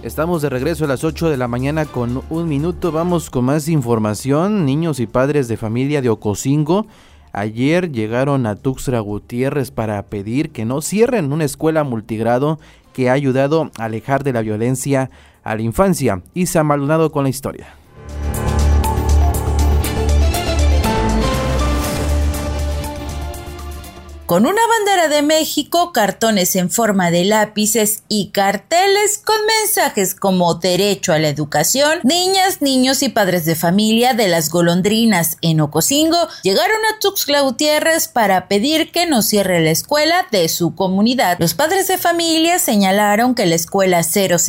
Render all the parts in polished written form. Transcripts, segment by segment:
Estamos de regreso a las 8 de la mañana con 1 minuto. Vamos con más información. Niños y padres de familia de Ocosingo ayer llegaron a Tuxtla Gutiérrez para pedir que no cierren una escuela multigrado que ha ayudado a alejar de la violencia a la infancia. Isa Maldonado con la historia. Con una bandera de México, cartones en forma de lápices y carteles con mensajes como derecho a la educación, niñas, niños y padres de familia de las Golondrinas en Ocosingo llegaron a Tuxtla Gutiérrez para pedir que no cierre la escuela de su comunidad. Los padres de familia señalaron que la escuela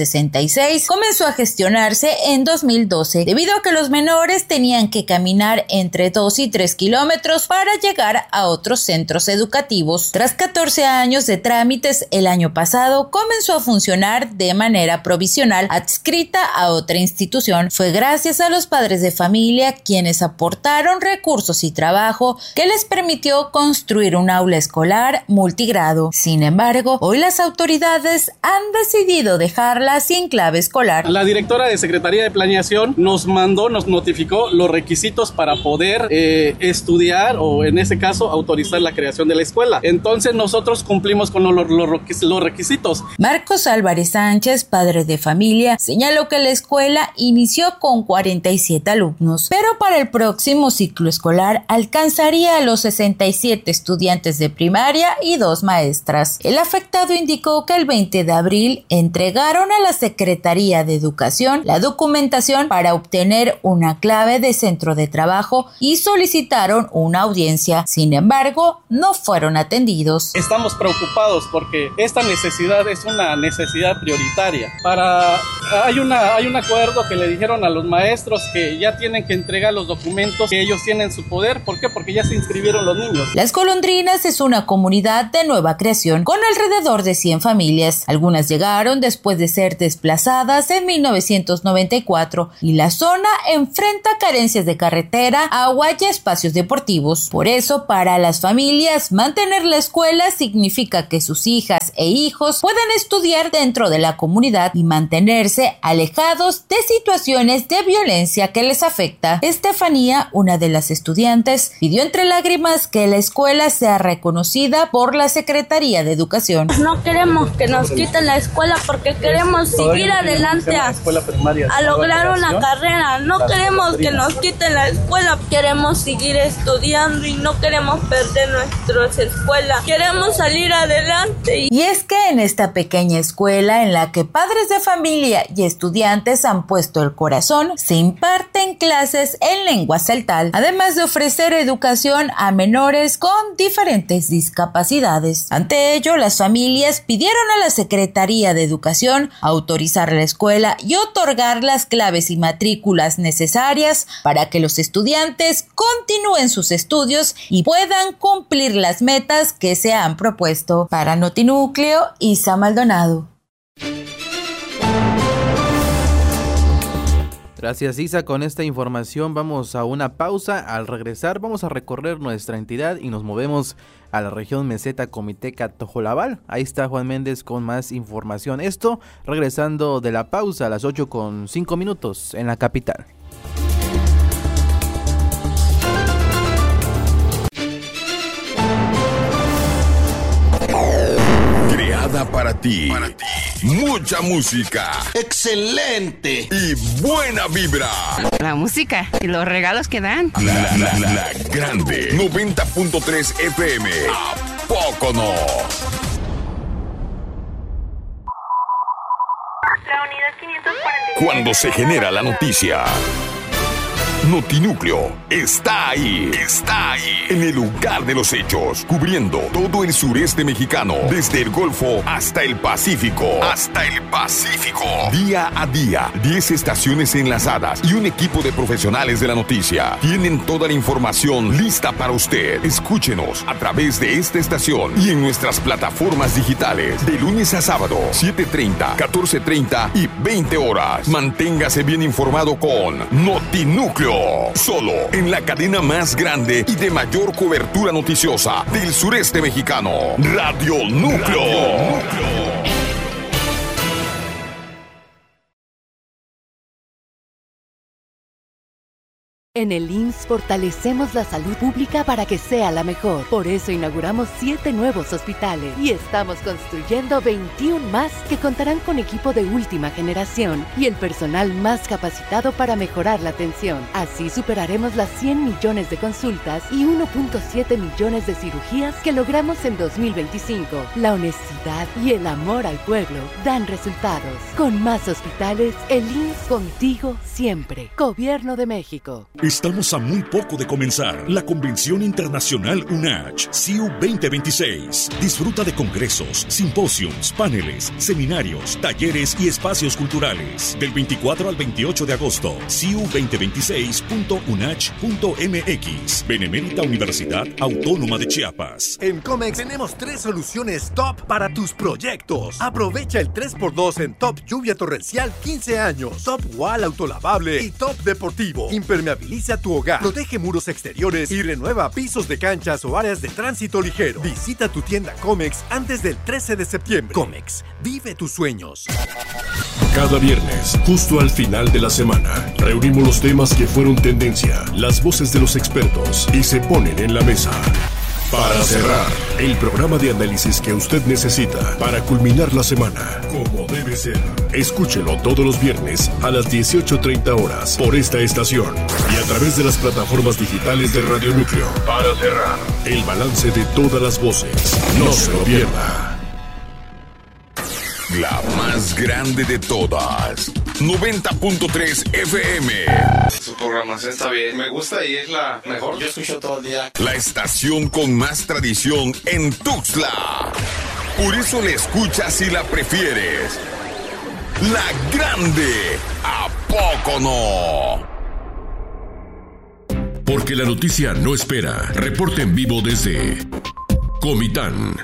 066 comenzó a gestionarse en 2012 debido a que los menores tenían que caminar entre 2 y 3 kilómetros para llegar a otros centros educativos. Tras 14 años de trámites, el año pasado comenzó a funcionar de manera provisional, adscrita a otra institución. Fue gracias a los padres de familia quienes aportaron recursos y trabajo que les permitió construir un aula escolar multigrado. Sin embargo, hoy las autoridades han decidido dejarla sin clave escolar. La directora de Secretaría de Planeación nos notificó los requisitos para poder estudiar o en ese caso autorizar la creación de la escuela. Entonces nosotros cumplimos con los requisitos. Marcos Álvarez Sánchez, padre de familia, señaló que la escuela inició con 47 alumnos, pero para el próximo ciclo escolar alcanzaría a los 67 estudiantes de primaria y 2 maestras. El afectado indicó que el 20 de abril entregaron a la Secretaría de Educación la documentación para obtener una clave de centro de trabajo y solicitaron una audiencia. Sin embargo, no fueron atendidos. Estamos preocupados porque esta necesidad es una necesidad prioritaria. Hay un acuerdo que le dijeron a los maestros que ya tienen que entregar los documentos que ellos tienen en su poder. ¿Por qué? Porque ya se inscribieron los niños. Las Golondrinas es una comunidad de nueva creación con alrededor de 100 familias. Algunas llegaron después de ser desplazadas en 1994 y la zona enfrenta carencias de carretera, agua y espacios deportivos. Por eso, para las familias, mantener la escuela significa que sus hijas e hijos puedan estudiar dentro de la comunidad y mantenerse alejados de situaciones de violencia que les afecta. Estefanía, una de las estudiantes, pidió entre lágrimas que la escuela sea reconocida por la Secretaría de Educación. No queremos que nos quiten la escuela porque queremos seguir adelante a lograr una carrera. No queremos que nos quiten la escuela, queremos seguir estudiando y no queremos perder nuestras escuela. Queremos salir adelante. Y es que en esta pequeña escuela en la que padres de familia y estudiantes han puesto el corazón, se imparten clases en lengua celtal, además de ofrecer educación a menores con diferentes discapacidades. Ante ello, las familias pidieron a la Secretaría de Educación autorizar la escuela y otorgar las claves y matrículas necesarias para que los estudiantes continúen sus estudios y puedan cumplir las metas que se han propuesto. Para Notinúcleo, Isa Maldonado. Gracias, Isa. Con esta información vamos a una pausa. Al regresar vamos a recorrer nuestra entidad y nos movemos a la región meseta comiteca Tojolabal. Ahí está Juan Méndez con más información. Esto regresando de la pausa a las 8:05 en la capital. Para ti. Mucha música. ¡Excelente! Y buena vibra. La música y los regalos que dan. La grande 90.3 FM. ¿A poco no? La unidad 540. Cuando se genera la noticia, Notinúcleo está ahí. Está ahí. En el lugar de los hechos. Cubriendo todo el sureste mexicano. Desde el Golfo hasta el Pacífico. Día a día. 10 estaciones enlazadas y un equipo de profesionales de la noticia. Tienen toda la información lista para usted. Escúchenos a través de esta estación y en nuestras plataformas digitales. De lunes a sábado, 7:30, 14:30 y 20 horas. Manténgase bien informado con Notinúcleo. Solo en la cadena más grande y de mayor cobertura noticiosa del sureste mexicano. Radio Núcleo. En el IMSS fortalecemos la salud pública para que sea la mejor. Por eso inauguramos 7 nuevos hospitales y estamos construyendo 21 más que contarán con equipo de última generación y el personal más capacitado para mejorar la atención. Así superaremos las 100 millones de consultas y 1.7 millones de cirugías que logramos en 2025. La honestidad y el amor al pueblo dan resultados. Con más hospitales, el IMSS contigo siempre. Gobierno de México. Estamos a muy poco de comenzar la Convención Internacional UNACH CIU 2026. Disfruta de congresos, simposios, paneles, seminarios, talleres y espacios culturales. Del 24 al 28 de agosto, ciu2026.unach.mx. Benemérita Universidad Autónoma de Chiapas. En Comex tenemos 3 soluciones top para tus proyectos. Aprovecha el 3x2 en Top Lluvia Torrencial 15 años, Top Wall Autolavable y Top Deportivo. Impermeabiliza tu hogar, protege muros exteriores y renueva pisos de canchas o áreas de tránsito ligero. Visita tu tienda Comex antes del 13 de septiembre. Comex, vive tus sueños. Cada viernes, justo al final de la semana, reunimos los temas que fueron tendencia, las voces de los expertos y se ponen en la mesa. Para cerrar, el programa de análisis que usted necesita para culminar la semana, como debe ser. Escúchelo todos los viernes a las 18:30 horas por esta estación y a través de las plataformas digitales de Radio Núcleo. Para cerrar, el balance de todas las voces. No se lo pierda. La más grande de todas, 90.3 FM. Su programación está bien, me gusta y es la mejor. Yo escucho todo el día. La estación con más tradición en Tuxtla. Por eso la escuchas y la prefieres. La grande, ¿a poco no? Porque la noticia no espera. Reporte en vivo desde Comitán.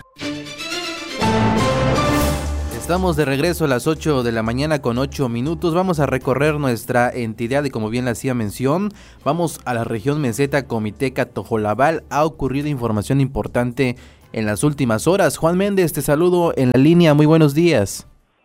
Estamos de regreso a las 8 de la mañana con 8 minutos. Vamos a recorrer nuestra entidad y como bien le hacía mención, vamos a la región meseta Comiteca Tojolabal. Ha ocurrido información importante en las últimas horas. Juan Méndez, te saludo en la línea. Muy buenos días.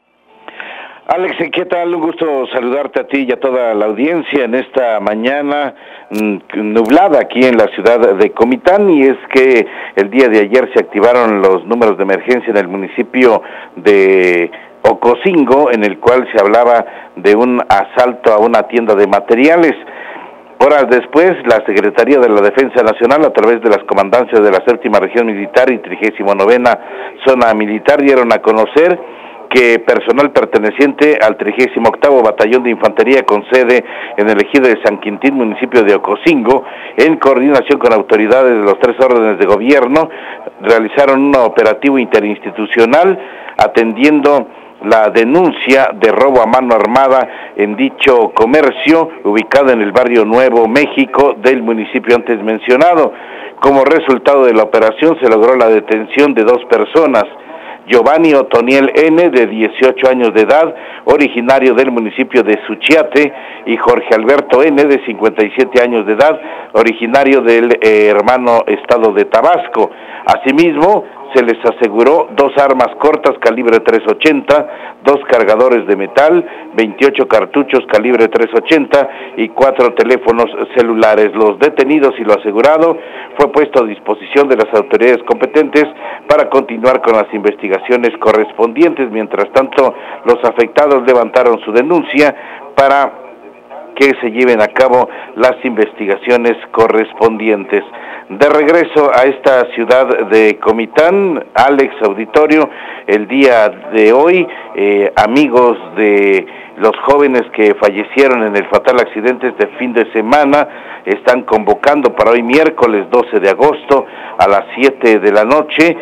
Alex, ¿qué tal? Un gusto saludarte a ti y a toda la audiencia en esta mañana nublada aquí en la ciudad de Comitán, y es que el día de ayer se activaron los números de emergencia en el municipio de Ocosingo, en el cual se hablaba de un asalto a una tienda de materiales. Horas después, la Secretaría de la Defensa Nacional, a través de las comandancias de la 7ª Región Militar y 39ª Zona Militar, dieron a conocer que personal perteneciente al 38º Batallón de Infantería con sede en el ejido de San Quintín, municipio de Ocosingo, en coordinación con autoridades de los 3 órdenes de gobierno, realizaron un operativo interinstitucional atendiendo la denuncia de robo a mano armada en dicho comercio, ubicado en el barrio Nuevo México del municipio antes mencionado. Como resultado de la operación se logró la detención de 2 personas, Giovanni Otoniel N., de 18 años de edad, originario del municipio de Suchiate, y Jorge Alberto N., de 57 años de edad, originario del hermano estado de Tabasco. Asimismo, se les aseguró 2 armas cortas calibre .380, 2 cargadores de metal, 28 cartuchos calibre .380 y 4 teléfonos celulares. Los detenidos y lo asegurado fue puesto a disposición de las autoridades competentes para continuar con las investigaciones correspondientes. Mientras tanto, los afectados levantaron su denuncia para que se lleven a cabo las investigaciones correspondientes. De regreso a esta ciudad de Comitán, Alex, auditorio, el día de hoy, amigos de los jóvenes que fallecieron en el fatal accidente este fin de semana están convocando para hoy miércoles 12 de agosto a las 7 de la noche,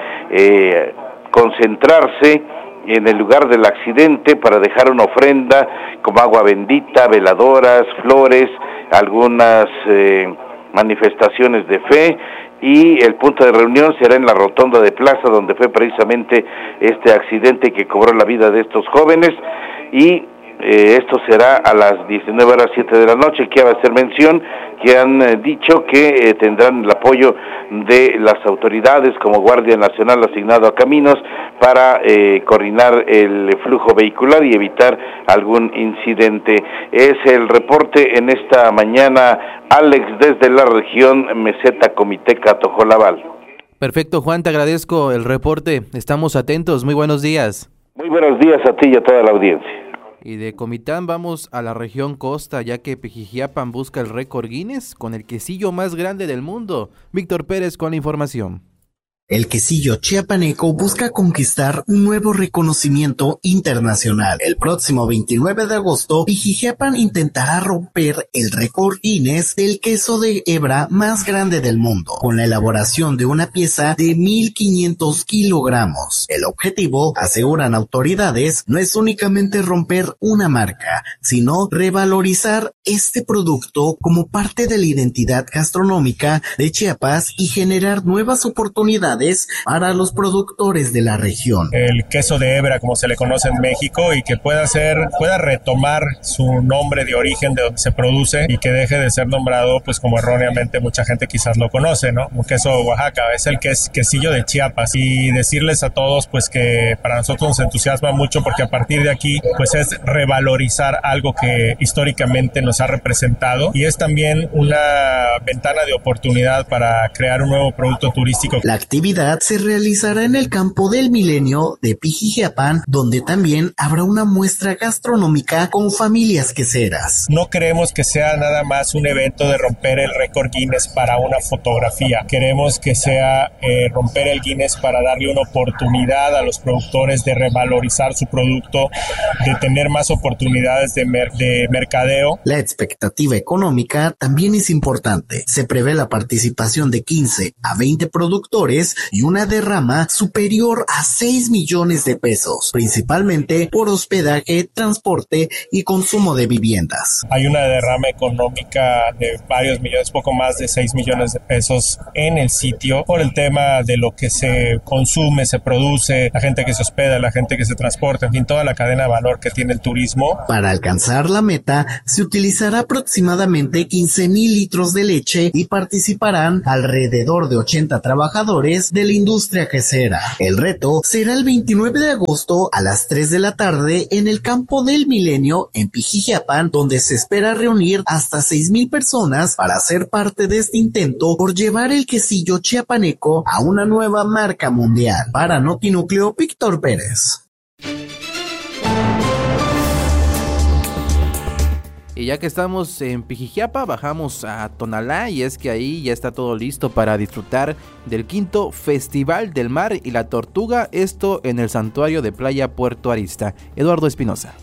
concentrarse en el lugar del accidente para dejar una ofrenda como agua bendita, veladoras, flores, algunas manifestaciones de fe, y el punto de reunión será en la rotonda de Plaza, donde fue precisamente este accidente que cobró la vida de estos jóvenes, y Esto será a las 19:07 de la noche. Quiero hacer mención que han dicho que tendrán el apoyo de las autoridades como Guardia Nacional asignado a Caminos para coordinar el flujo vehicular y evitar algún incidente. Es el reporte en esta mañana, Alex, desde la región Meseta Comiteca Tojolabal. Perfecto, Juan, te agradezco el reporte. Estamos atentos. Muy buenos días. Muy buenos días a ti y a toda la audiencia. Y de Comitán vamos a la región costa, ya que Pijijiapan busca el récord Guinness con el quesillo más grande del mundo. Víctor Pérez con la información. El quesillo chiapaneco busca conquistar un nuevo reconocimiento internacional. El próximo 29 de agosto, Pijijiapan intentará romper el récord Guinness del queso de hebra más grande del mundo, con la elaboración de una pieza de 1,500 kilogramos. El objetivo, aseguran autoridades, no es únicamente romper una marca, sino revalorizar este producto como parte de la identidad gastronómica de Chiapas y generar nuevas oportunidades para los productores de la región. El queso de hebra, como se le conoce en México, y que pueda retomar su nombre de origen de donde se produce y que deje de ser nombrado pues como erróneamente mucha gente quizás lo conoce, ¿no? Un queso de Oaxaca, es el quesillo de Chiapas, y decirles a todos pues que para nosotros nos entusiasma mucho porque a partir de aquí pues es revalorizar algo que históricamente nos ha representado y es también una ventana de oportunidad para crear un nuevo producto turístico. La actividad se realizará en el Campo del Milenio de Pijijiapan, donde también habrá una muestra gastronómica con familias queseras. No queremos que sea nada más un evento de romper el récord Guinness para una fotografía. Queremos que sea romper el Guinness para darle una oportunidad a los productores de revalorizar su producto, de tener más oportunidades de mercadeo. La expectativa económica también es importante. Se prevé la participación de 15 a 20 productores y una derrama superior a 6 millones de pesos, principalmente por hospedaje, transporte y consumo de viviendas. Hay una derrama económica de varios millones, poco más de 6 millones de pesos en el sitio, por el tema de lo que se consume, se produce, la gente que se hospeda, la gente que se transporta, en fin, toda la cadena de valor que tiene el turismo. Para alcanzar la meta, se utilizará aproximadamente 15,000 litros de leche y participarán alrededor de 80 trabajadores de la industria quesera. El reto será el 29 de agosto a las 3 de la tarde en el Campo del Milenio en Pijijiapan, donde se espera reunir hasta 6,000 personas para ser parte de este intento por llevar el quesillo chiapaneco a una nueva marca mundial. Para Notinúcleo, Víctor Pérez. Y ya que estamos en Pijijiapa, bajamos a Tonalá, y es que ahí ya está todo listo para disfrutar del 5º Festival del Mar y la Tortuga, esto en el Santuario de Playa Puerto Arista. Eduardo Espinosa.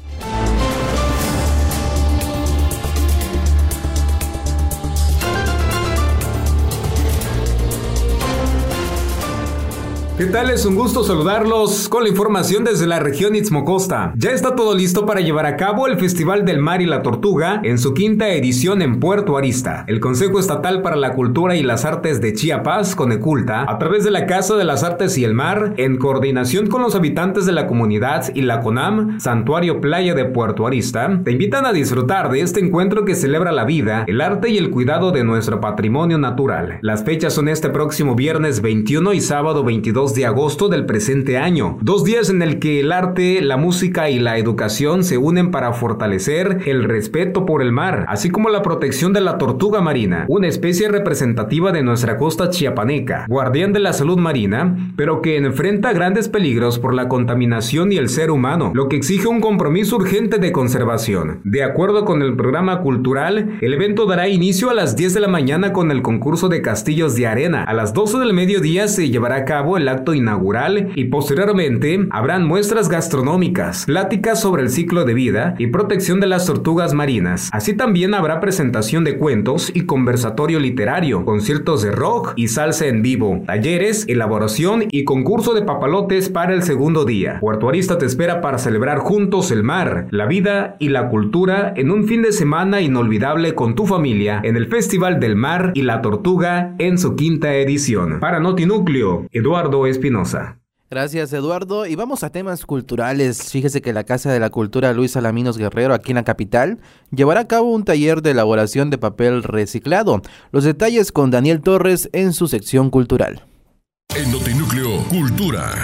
¿Qué tal? Es un gusto saludarlos con la información desde la región Istmo Costa. Ya está todo listo para llevar a cabo el Festival del Mar y la Tortuga en su 5ª edición en Puerto Arista. El Consejo Estatal para la Cultura y las Artes de Chiapas, Coneculta, a través de la Casa de las Artes y el Mar, en coordinación con los habitantes de la comunidad y la CONAM, Santuario Playa de Puerto Arista, te invitan a disfrutar de este encuentro que celebra la vida, el arte y el cuidado de nuestro patrimonio natural. Las fechas son este próximo viernes 21 y sábado 22 de agosto del presente año, 2 días en el que el arte, la música y la educación se unen para fortalecer el respeto por el mar, así como la protección de la tortuga marina, una especie representativa de nuestra costa chiapaneca, guardián de la salud marina, pero que enfrenta grandes peligros por la contaminación y el ser humano, lo que exige un compromiso urgente de conservación. De acuerdo con el programa cultural, el evento dará inicio a las 10 de la mañana con el concurso de castillos de arena. A las 12 del mediodía se llevará a cabo el acto inaugural y posteriormente habrán muestras gastronómicas, pláticas sobre el ciclo de vida y protección de las tortugas marinas. Así también habrá presentación de cuentos y conversatorio literario, conciertos de rock y salsa en vivo, talleres, elaboración y concurso de papalotes para el segundo día. Puerto Arista te espera para celebrar juntos el mar, la vida y la cultura en un fin de semana inolvidable con tu familia en el Festival del Mar y la Tortuga en su 5ª edición. Para Notinúcleo, Eduardo Espinosa. Gracias, Eduardo. Y vamos a temas culturales. Fíjese que la Casa de la Cultura Luis Alaminos Guerrero, aquí en la capital, llevará a cabo un taller de elaboración de papel reciclado. Los detalles con Daniel Torres en su sección cultural. En Notinúcleo Cultura.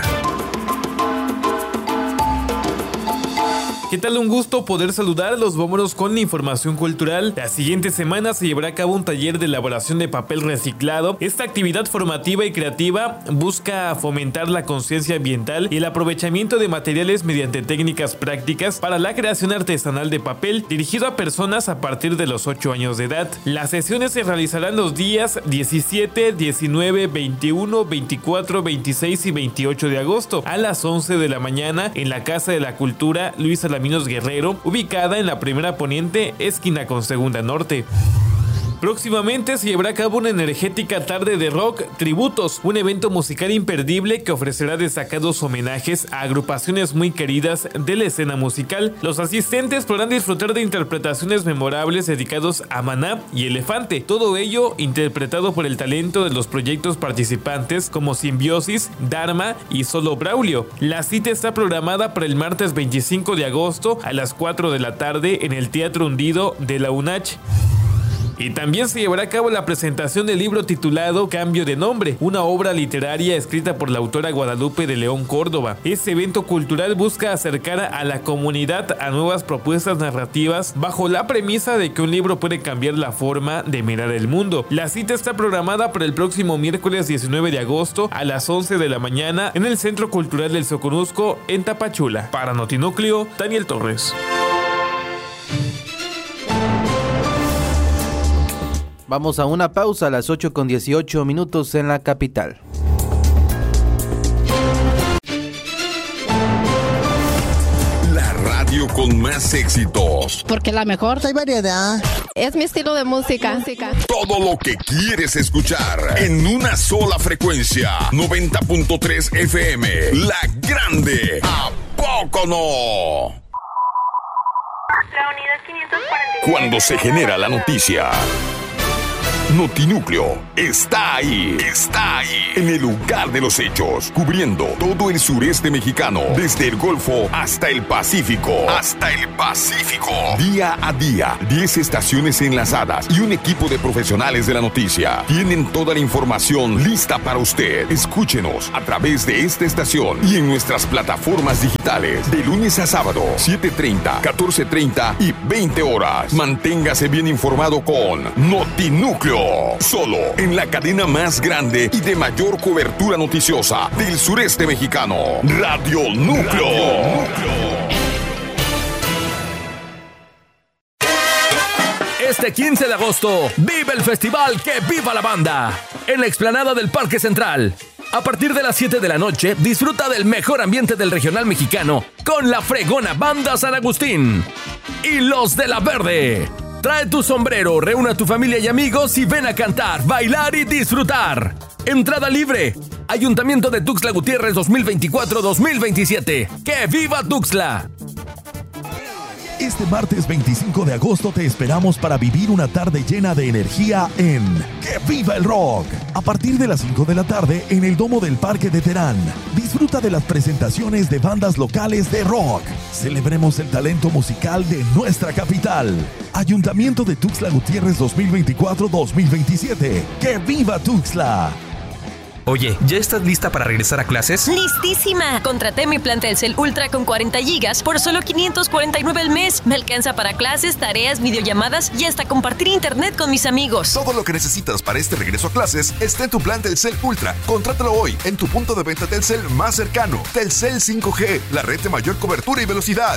¿Qué tal? Un gusto poder saludarlos. Vámonos con la información cultural. La siguiente semana se llevará a cabo un taller de elaboración de papel reciclado. Esta actividad formativa y creativa busca fomentar la conciencia ambiental y el aprovechamiento de materiales mediante técnicas prácticas para la creación artesanal de papel, dirigido a personas a partir de los 8 años de edad. Las sesiones se realizarán los días 17, 19, 21, 24, 26 y 28 de agosto a las 11 de la mañana en la Casa de la Cultura Luis Alaminos Guerrero, ubicada en la Primera Poniente, esquina con Segunda Norte. Próximamente se llevará a cabo una energética tarde de rock tributos, un evento musical imperdible que ofrecerá destacados homenajes a agrupaciones muy queridas de la escena musical. Los asistentes podrán disfrutar de interpretaciones memorables dedicados a Maná y Elefante, todo ello interpretado por el talento de los proyectos participantes como Simbiosis, Dharma y Solo Braulio. La cita está programada para el martes 25 de agosto a las 4 de la tarde en el Teatro Hundido de la UNACH. Y también se llevará a cabo la presentación del libro titulado Cambio de Nombre, una obra literaria escrita por la autora Guadalupe de León Córdoba. Este evento cultural busca acercar a la comunidad a nuevas propuestas narrativas bajo la premisa de que un libro puede cambiar la forma de mirar el mundo. La cita está programada para el próximo miércoles 19 de agosto a las 11 de la mañana en el Centro Cultural del Soconusco en Tapachula. Para Notinúcleo, Daniel Torres. Vamos a una pausa a las 8:18 en la capital. La radio con más éxitos. Porque la mejor. Hay variedad. Es mi estilo de música. Todo lo que quieres escuchar en una sola frecuencia. 90.3 FM. La Grande. ¿A poco no? La unidad 545. Cuando se genera la noticia, Notinúcleo está ahí, en el lugar de los hechos, cubriendo todo el sureste mexicano, desde el Golfo hasta el Pacífico. Día a día, 10 estaciones enlazadas y un equipo de profesionales de la noticia. Tienen toda la información lista para usted. Escúchenos a través de esta estación y en nuestras plataformas digitales, de lunes a sábado, 7:30, 14:30 y 20 horas. Manténgase bien informado con Notinúcleo. Solo en la cadena más grande y de mayor cobertura noticiosa del sureste mexicano. Radio Núcleo. Este 15 de agosto, vive el festival Que Viva la Banda en la explanada del Parque Central. A partir de las 7 de la noche, disfruta del mejor ambiente del regional mexicano con la fregona Banda San Agustín y Los de la Verde. Trae tu sombrero, reúne a tu familia y amigos y ven a cantar, bailar y disfrutar. Entrada libre. Ayuntamiento de Tuxtla Gutiérrez 2024-2027. ¡Que viva Tuxtla! Este martes 25 de agosto te esperamos para vivir una tarde llena de energía en ¡Que viva el rock! A partir de las 5 de la tarde en el Domo del Parque de Terán. Disfruta de las presentaciones de bandas locales de rock. Celebremos el talento musical de nuestra capital. Ayuntamiento de Tuxtla Gutiérrez 2024-2027. ¡Que viva Tuxtla! Oye, ¿ya estás lista para regresar a clases? ¡Listísima! Contraté mi plan Telcel Ultra con 40 gigas por solo $549 al mes. Me alcanza para clases, tareas, videollamadas y hasta compartir internet con mis amigos. Todo lo que necesitas para este regreso a clases está en tu plan Telcel Ultra. Contrátalo hoy en tu punto de venta Telcel más cercano. Telcel 5G, la red de mayor cobertura y velocidad.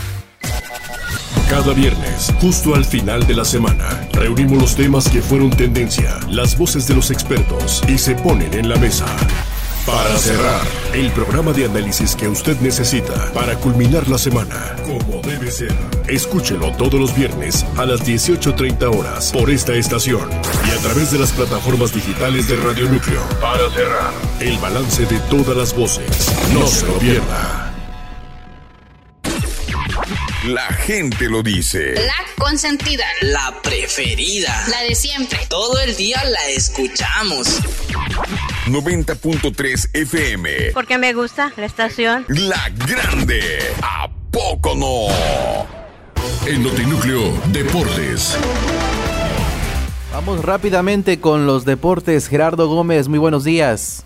Cada viernes, justo al final de la semana, reunimos los temas que fueron tendencia, las voces de los expertos y se ponen en la mesa. Para cerrar, el programa de análisis que usted necesita para culminar la semana, como debe ser. Escúchelo todos los viernes a las 18:30 horas por esta estación y a través de las plataformas digitales de Radio Núcleo. Para cerrar, el balance de todas las voces. No se lo pierda. La gente lo dice. La consentida. La preferida. La de siempre. Todo el día la escuchamos. 90.3 FM. Porque me gusta la estación. La Grande. ¿A poco no? En Notinúcleo Deportes. Vamos rápidamente con los deportes. Gerardo Gómez, muy buenos días.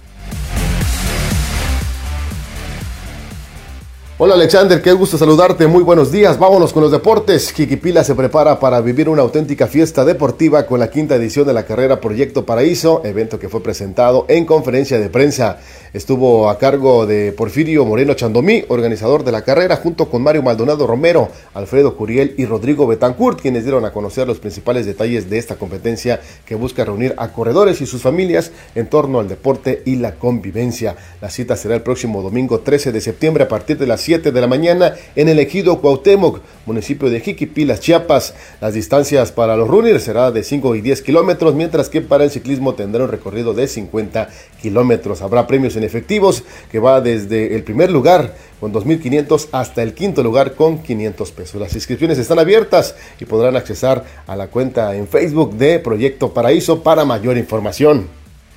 Hola Alexander, qué gusto saludarte, muy buenos días, vámonos con los deportes. Jiquipila se prepara para vivir una auténtica fiesta deportiva con la quinta edición de la carrera Proyecto Paraíso, evento que fue presentado en conferencia de prensa. Estuvo a cargo de Porfirio Moreno Chandomí, organizador de la carrera, junto con Mario Maldonado Romero, Alfredo Curiel y Rodrigo Betancourt, quienes dieron a conocer los principales detalles de esta competencia que busca reunir a corredores y sus familias en torno al deporte y la convivencia. La cita será el próximo domingo 13 de septiembre a partir de las 7 de la mañana en el ejido Cuauhtémoc, municipio de Jiquipilas, Chiapas. Las distancias para los runners será de 5 y 10 kilómetros, mientras que para el ciclismo tendrá un recorrido de 50 kilómetros. Habrá premios en efectivos que va desde el primer lugar con 2,500 hasta el quinto lugar con 500 pesos. Las inscripciones están abiertas y podrán accesar a la cuenta en Facebook de Proyecto Paraíso para mayor información.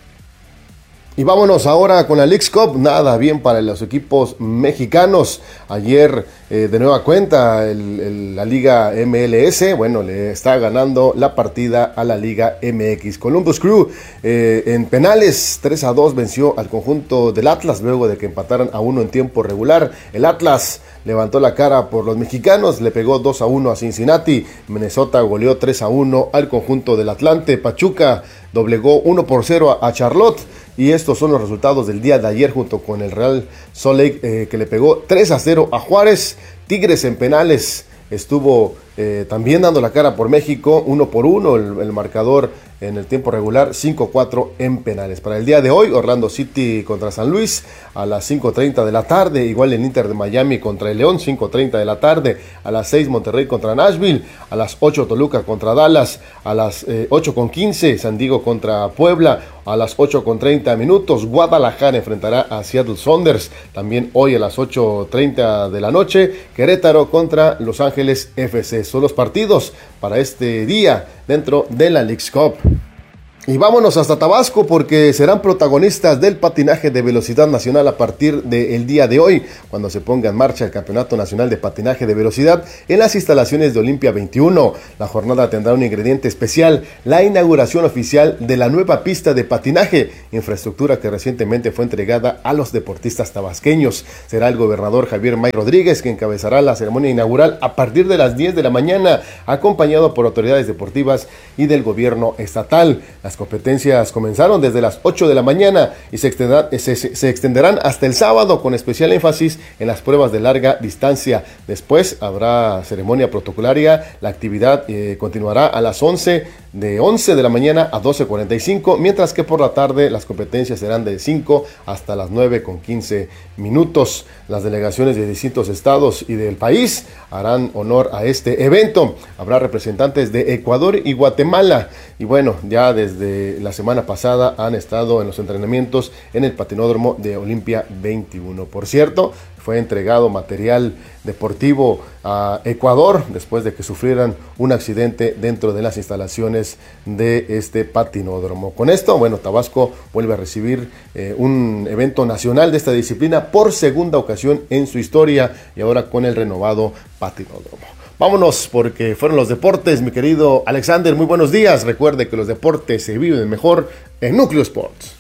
Y vámonos ahora con la Leagues Cup, nada bien para los equipos mexicanos. Ayer de nueva cuenta la Liga MLS, bueno, le está ganando la partida a la Liga MX. Columbus Crew en penales 3-2 venció al conjunto del Atlas luego de que empataran a 1 en tiempo regular. El Atlas levantó la cara por los mexicanos, le pegó 2-1 a Cincinnati. Minnesota goleó 3-1 al conjunto del Atlante. Pachuca doblegó 1-0 a Charlotte. Y estos son los resultados del día de ayer junto con el Real Salt Lake que le pegó 3-0 a Juárez. Tigres en penales estuvo también dando la cara por México, 1-1 el marcador en el tiempo regular, 5-4 en penales. Para el día de hoy, Orlando City contra San Luis a las 5:30 de la tarde, igual el Inter de Miami contra el León, 5:30 de la tarde, a las 6 Monterrey contra Nashville, a las 8 Toluca contra Dallas, a las 8:15 San Diego contra Puebla, a las 8:30 minutos Guadalajara enfrentará a Seattle Sounders. También hoy a las 8:30 de la noche, Querétaro contra Los Ángeles FC. Son los partidos para este día dentro de la Leagues Cup. Y vámonos hasta Tabasco porque serán protagonistas del patinaje de velocidad nacional a partir del día de hoy, cuando se ponga en marcha el Campeonato Nacional de Patinaje de Velocidad en las instalaciones de Olimpia 21. La jornada tendrá un ingrediente especial, la inauguración oficial de la nueva pista de patinaje, infraestructura que recientemente fue entregada a los deportistas tabasqueños. Será el gobernador Javier May Rodríguez que encabezará la ceremonia inaugural a partir de las 10 de la mañana, acompañado por autoridades deportivas y del gobierno estatal. Las competencias comenzaron desde las 8 de la mañana y se extenderán hasta el sábado, con especial énfasis en las pruebas de larga distancia. Después habrá ceremonia protocolaria. La actividad continuará a las 11 de la mañana a 12:45, mientras que por la tarde las competencias serán de 5 hasta las 9:15 minutos. Las delegaciones de distintos estados y del país harán honor a este evento. Habrá representantes de Ecuador y Guatemala. Y bueno, ya desde la semana pasada han estado en los entrenamientos en el patinódromo de Olimpia 21. Por cierto, fue entregado material deportivo a Ecuador después de que sufrieran un accidente dentro de las instalaciones de este patinódromo. Con esto, bueno, Tabasco vuelve a recibir un evento nacional de esta disciplina por segunda ocasión en su historia, y ahora con el renovado patinódromo. Vámonos porque fueron los deportes, mi querido Alexander, muy buenos días. Recuerde que los deportes se viven mejor en Núcleo Sports.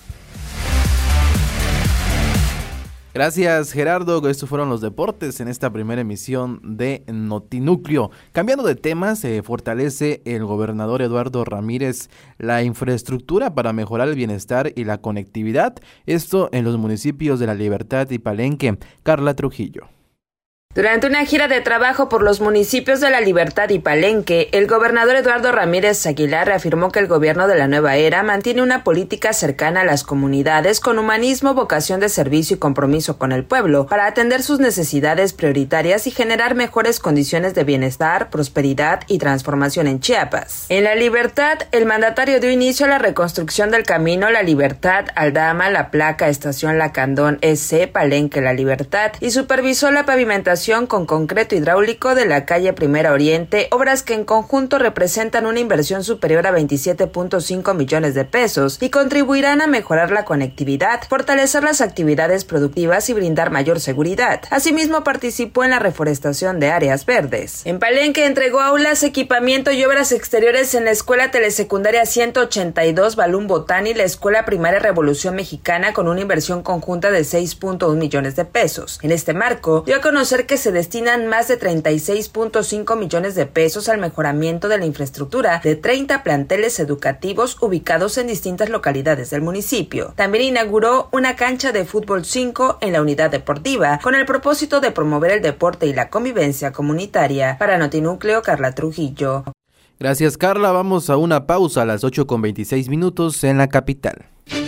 Gracias, Gerardo. Estos fueron los deportes en esta primera emisión de Notinúcleo. Cambiando de tema, se fortalece el gobernador Eduardo Ramírez la infraestructura para mejorar el bienestar y la conectividad. Esto en los municipios de La Libertad y Palenque. Carla Trujillo. Durante una gira de trabajo por los municipios de La Libertad y Palenque, el gobernador Eduardo Ramírez Aguilar reafirmó que el gobierno de la nueva era mantiene una política cercana a las comunidades con humanismo, vocación de servicio y compromiso con el pueblo para atender sus necesidades prioritarias y generar mejores condiciones de bienestar, prosperidad y transformación en Chiapas. En La Libertad, el mandatario dio inicio a la reconstrucción del camino La Libertad, Aldama, La Placa, Estación Lacandón, S. Palenque, La Libertad, y supervisó la pavimentación pavimentación con concreto hidráulico de la calle Primera Oriente, obras que en conjunto representan una inversión superior a 27.5 millones de pesos y contribuirán a mejorar la conectividad, fortalecer las actividades productivas y brindar mayor seguridad. Asimismo, participó en la reforestación de áreas verdes. En Palenque entregó aulas, equipamiento y obras exteriores en la Escuela Telesecundaria 182 Balún Botani y la Escuela Primaria Revolución Mexicana con una inversión conjunta de 6.1 millones de pesos. En este marco, dio a conocer que se destinan más de 36.5 millones de pesos al mejoramiento de la infraestructura de 30 planteles educativos ubicados en distintas localidades del municipio. También inauguró una cancha de fútbol 5 en la unidad deportiva con el propósito de promover el deporte y la convivencia comunitaria. Para Notinúcleo, Carla Trujillo. Gracias, Carla. Vamos a una pausa a las 8:26 en la capital.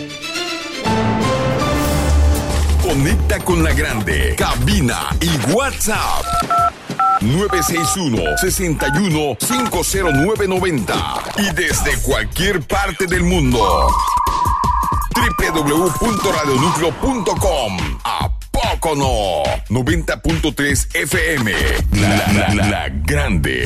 Conecta con la grande, cabina y WhatsApp 961-61-50990 y desde cualquier parte del mundo www.radionucleo.com. ¿A poco no? 90.3 FM, la grande.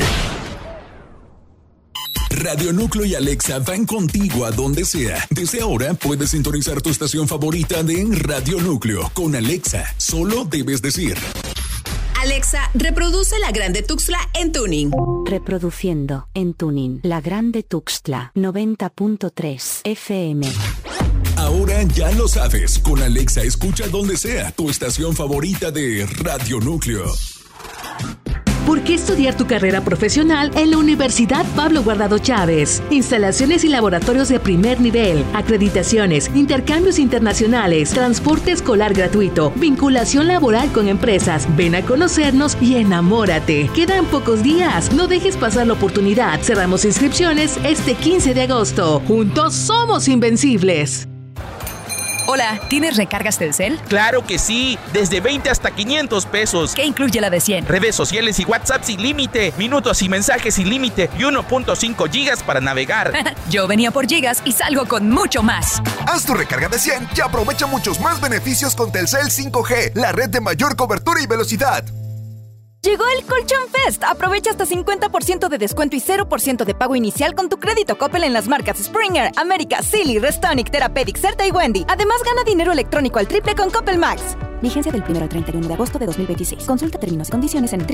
Radio Núcleo y Alexa van contigo a donde sea. Desde ahora puedes sintonizar tu estación favorita de Radio Núcleo con Alexa. Solo debes decir: Alexa, reproduce La Grande Tuxtla en tuning. Reproduciendo en tuning La Grande Tuxtla 90.3 FM. Ahora ya lo sabes. Con Alexa escucha donde sea tu estación favorita de Radio Núcleo. ¿Por qué estudiar tu carrera profesional en la Universidad Pablo Guardado Chávez? Instalaciones y laboratorios de primer nivel, acreditaciones, intercambios internacionales, transporte escolar gratuito, vinculación laboral con empresas. Ven a conocernos y enamórate. Quedan pocos días. No dejes pasar la oportunidad. Cerramos inscripciones este 15 de agosto. Juntos somos invencibles. Hola, ¿tienes recargas Telcel? ¡Claro que sí! Desde 20 hasta 500 pesos. ¿Qué incluye la de 100? Redes sociales y WhatsApp sin límite, minutos y mensajes sin límite y 1.5 gigas para navegar. Yo venía por gigas y salgo con mucho más. Haz tu recarga de 100 y aprovecha muchos más beneficios con Telcel 5G, la red de mayor cobertura y velocidad. Llegó el Colchón Fest. Aprovecha hasta 50% de descuento y 0% de pago inicial con tu crédito Coppel en las marcas Springer, América, Silly, Restonic, Therapeutic, Certa y Wendy. Además, gana dinero electrónico al triple con Coppel Max. Vigencia del 1 al 31 de agosto de 2026. Consulta términos y condiciones en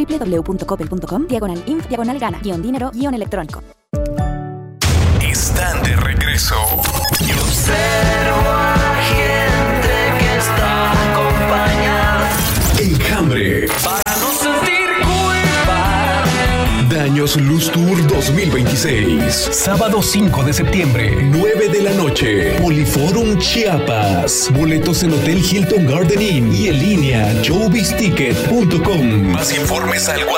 www.coppel.com/info-dinero-electrónico. Están de regreso. Y observo a gente que está acompañada. Enjambre. Para no sentir culpa. Daños Luz Tour 2026. Sábado 5 de septiembre, 9 de la noche. Poliforum Chiapas. Boletos en Hotel Hilton Garden Inn y en línea showbizticket.com. Más informes al WhatsApp